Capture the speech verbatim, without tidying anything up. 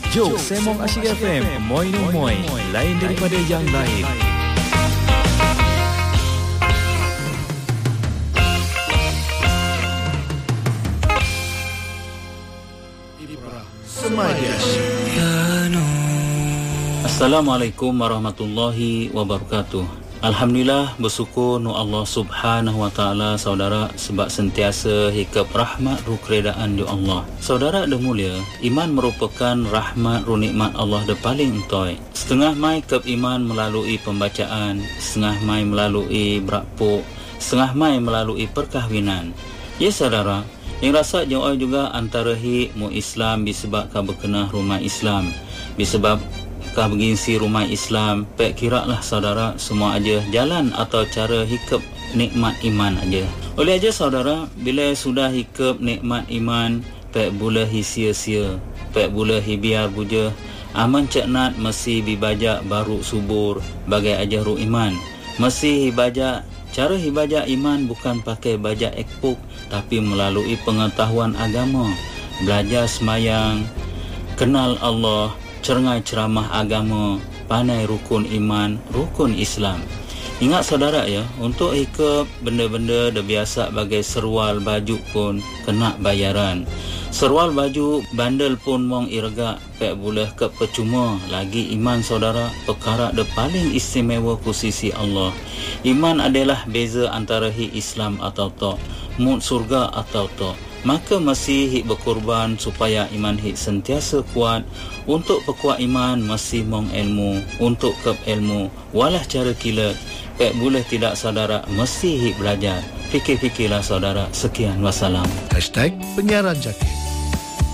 Jom Semong Asyik F M, moi no moi, lain daripada yang lain. Assalamualaikum warahmatullahi wabarakatuh. Alhamdulillah, bersyukur nu Allah Subhanahu wa taala saudara sebab sentiasa hikap rahmat ru keredaan di Allah. Saudara dah mulia, iman merupakan rahmat ru nikmat Allah de paling entoi. Setengah mai kep iman melalui pembacaan, setengah mai melalui berakpuk, setengah mai melalui perkahwinan. Ya saudara, yang rasa jauh juga antara hi mu Islam disebabkan berkenah rumah Islam, disebab kah bergengsi rumah Islam. Pek kira lah saudara, semua aja jalan atau cara hikap nikmat iman aja. Oleh aja saudara, bila sudah hikap nikmat iman, pek boleh hi sia-sia, pek boleh hi biar buja. Aman ceknat mesti dibajak baru subur bagai aja ru iman. Mesti hibajak, cara hibajak iman bukan pakai bajak ekpuk, tapi melalui pengetahuan agama, belajar semayang, kenal Allah, cerengai ceramah agama, pandai rukun iman, rukun Islam. Ingat saudara ya, untuk hikap benda-benda dah biasa bagai serual baju pun kena bayaran. Serual baju bandel pun mong irga, pek boleh ke percuma. Lagi iman saudara, perkara dah paling istimewa ku sisi Allah. Iman adalah beza antara hi Islam atau tak, mut surga atau tak. Maka masih hik berkorban supaya iman hik sentiasa kuat. Untuk perkuat iman masih mong ilmu, untuk kep ilmu walah cara kilat, pek boleh tidak saudara, mesti hik belajar. Fikir-fikirlah saudara. Sekian, wassalam. Hashtag Penyiaran Jati.